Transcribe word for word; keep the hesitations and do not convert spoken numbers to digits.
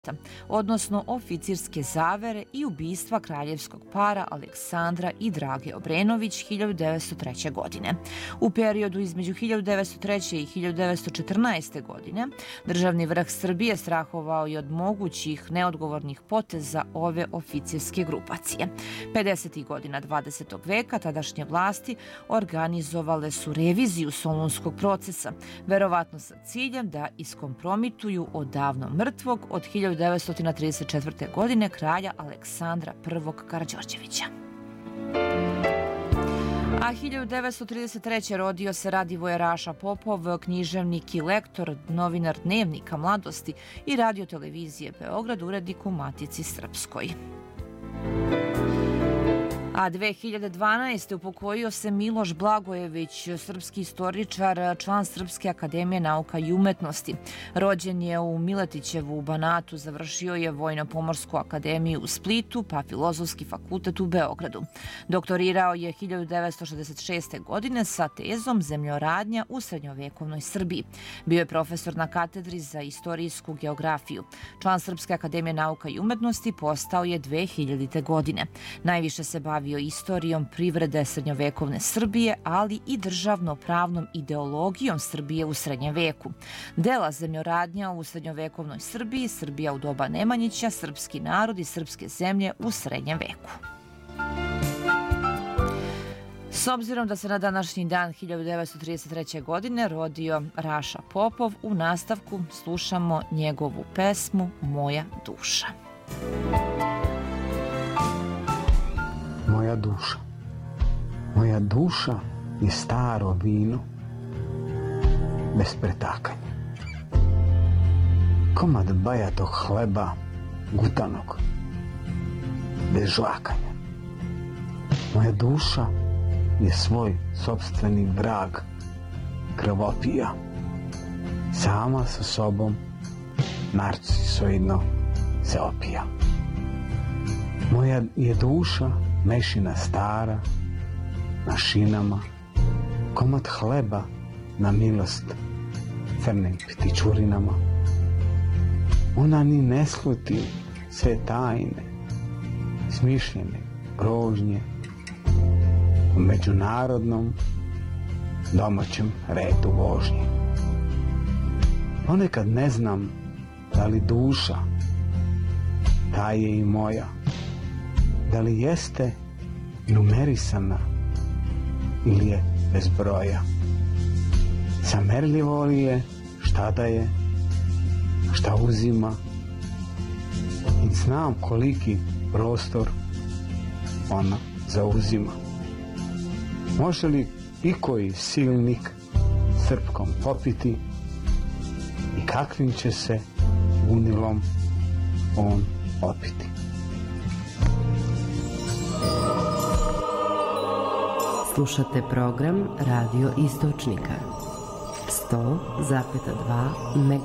odnosno oficirske zavere i ubistva kraljevskog para Aleksandra i Drage Obrenović hiljadu devetsto treće. godine. U periodu između hiljadu devetsto treće. i hiljadu devetsto četrnaeste. godine državni vrh Srbije strahovao je od mogućih neodgovornih poteza ove oficirske grupacije. pedesetih godina dvadesetog veka tadašnje vlasti organizovale su reviziju Solunskog procesa, verovatno sa ciljem da iskompromituju odavno mrtvog od hiljadu devetsto trideset četvrte. godine kralja Aleksandra prvog. Karađorđevića. A hiljadu devetsto trideset treće. rodio se Radivoje Raša Popov, književnik i lektor, novinar Dnevnika mladosti i radio-televizije Beograd, urednik u Matici Srpskoj. A dve hiljade dvanaeste. upokojio se Miloš Blagojević, srpski istoričar, član Srpske akademije nauka i umetnosti. Rođen je u Miletićevu u Banatu, završio je Vojno-pomorsku akademiju u Splitu, pa Filozofski fakultet u Beogradu. Doktorirao je hiljadu devetsto šezdeset šeste. godine sa tezom Zemljoradnja u srednjovekovnoj Srbiji. Bio je profesor na katedri za istorijsku geografiju. Član Srpske akademije nauka i umetnosti postao je dve hiljadite. godine. Najviše se bavio istorijom privrede srednjovekovne Srbije, ali i državno-pravnom ideologijom Srbije u srednjem veku. Dela Zemljoradnja u srednjovekovnoj Srbiji, Srbija u doba Nemanjića, srpski narod i srpske zemlje u srednjem veku. S obzirom da se na današnji dan hiljadu devetsto trideset treće. godine rodio Raša Popov, u nastavku slušamo njegovu pesmu Moja duša. Moja duša, moja duša je staro vino bez pretakanja. Komad bajatog hleba gutanog bez žvakanja. Moja duša je svoj sopstveni vrag krvopija. Sama sa sobom narcisoidno se opija. Moja je duša mešina stara, na šinama, komad hleba na milost crnim ptičurinama. Ona ni ne sluti sve tajne, smišljene grožnje u međunarodnom domaćem redu vožnje. Ponekad ne znam da li duša, ta je i moja, da li jeste numerisana ili je bez broja. Samerljivo li je šta daje, šta uzima, i znam koliki prostor ona zauzima. Može li ikoji silnik crpkom popiti i kakvim će se unilom on opiti. Slušate program Radio Istočnika sto zarez dva